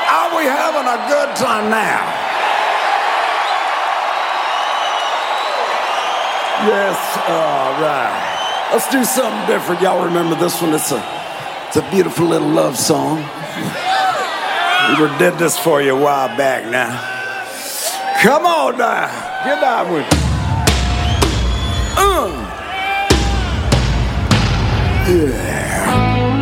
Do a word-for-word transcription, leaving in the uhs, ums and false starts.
Are we having a good time now? Yes, all right. Let's do something different. Y'all remember this one? It's a, it's a beautiful little love song. We were did this for you a while back now. Come on now. Get down with me. Uh. Yeah.